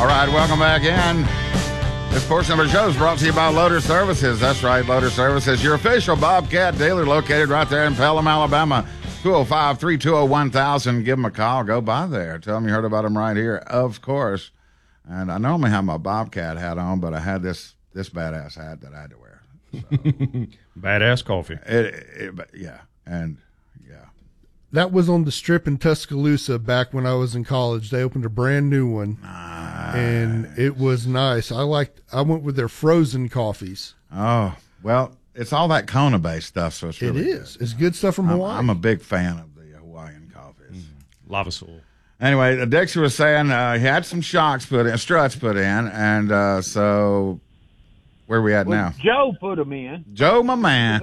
All right, welcome back in. This portion of our show is brought to you by Loader Services. That's right, Loader Services, your official Bobcat dealer located right there in Pelham, Alabama. 205-320-1000. Give them a call. Go by there. Tell them you heard about them right here, of course. And I normally have my Bobcat hat on, but I had this badass hat that I had to wear. So. Badass coffee. Yeah. And, yeah. That was on the Strip in Tuscaloosa back when I was in college. They opened a brand new one. Nice. And it was nice. I went with their frozen coffees. Oh, well, it's all that Kona-based stuff, so it's really It is. good. It's good stuff from Hawaii. I'm a big fan of the Hawaiian coffees. Lava Soul. Anyway, Dixie was saying he had some struts put in, and so where are we at now? Joe put them in. Joe, my man.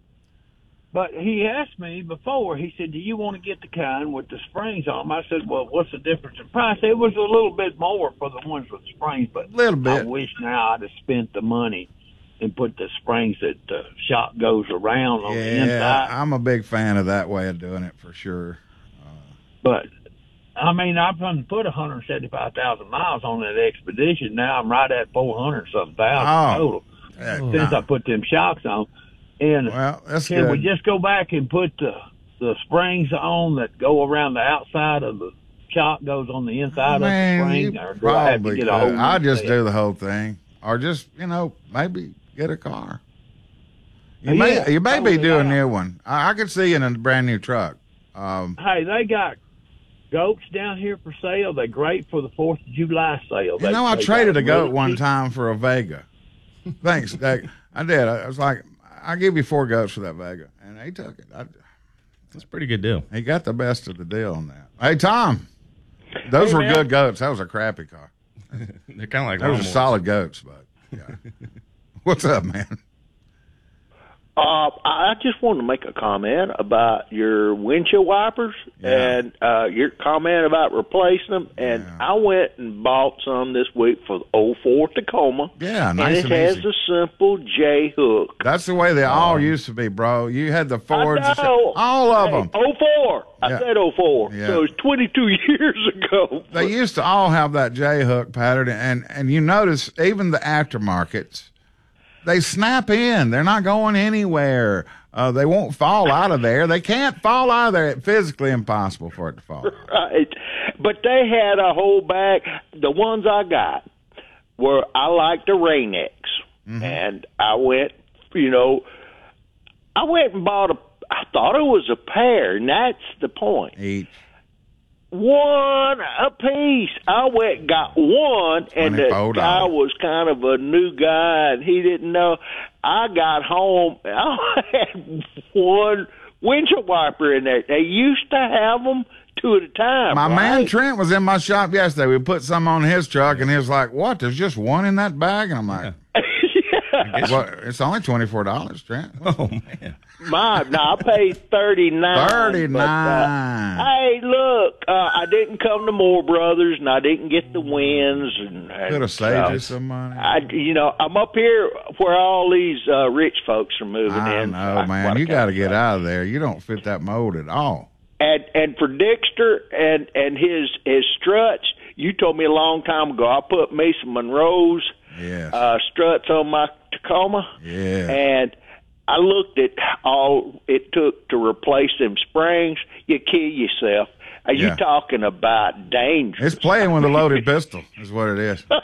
But he asked me before, he said, do you want to get the kind with the springs on them? I said, well, what's the difference in price? It was a little bit more for the ones with springs, but little bit. I wish now I'd have spent the money and put the springs that the shock goes around on the inside. Yeah, I'm a big fan of that way of doing it for sure. But, I mean, I've put 175,000 miles on that Expedition. Now I'm right at 400-something thousand total since I put them shocks on. And that's can good. we just go back and put the springs on that go around the outside of the shock goes on the inside of the spring? Or do I have to get a whole I just set? do the whole thing. Or just, maybe get a car. You Yeah, may be doing a new one. I could see you in a brand new truck. Hey, they got goats down here for sale. They're great for the 4th of July sale. I traded a goat one time for a Vega. Thanks, Doug. I did. I was like, I'll give you 4 goats for that Vega. And he took it. That's a pretty good deal. He got the best of the deal on that. Hey, Tom, those were good goats. That was a crappy car. They're kind of like those are solid goats, but yeah. What's up, man? I just wanted to make a comment about your windshield wipers and your comment about replacing them. And I went and bought some this week for the 04 Tacoma. Yeah, nice and it has easy. a simple J hook. That's the way they all used to be, bro. You had the Fords, I know. all of them. 04. I said 04. Yeah. So it's 22 years ago. They used to all have that J hook pattern, and you notice even the aftermarkets, they snap in. They're not going anywhere. They won't fall out of there. They can't fall out of there. It's physically impossible for it to fall out. Right. But they had a whole bag. The ones I got were, I like the Rain-X. Mm-hmm. And I went and bought I thought it was a pair, and that's the point. Each. One a piece. I went and got one, and the guy was kind of a new guy, and he didn't know. I got home, I had one windshield wiper in there. They used to have them 2 at a time. My man Trent was in my shop yesterday. We put some on his truck, and he was like, "What? There's just one in that bag?" And I'm like, well, it's only $24, Trent. Oh, man. I paid $39. $39. Hey, look, I didn't come to Moore Brothers, and I didn't get the wins. Could have saved you some money. I'm up here where all these rich folks are moving in. I know, man. You got to get out of there. You don't fit that mold at all. And for Dexter and his struts, you told me a long time ago, I put Mason Monroe's struts on my Tacoma. Yeah. And I looked at all it took to replace them springs. You kill yourself. Are you talking about dangerous? It's playing with a loaded pistol is what it is.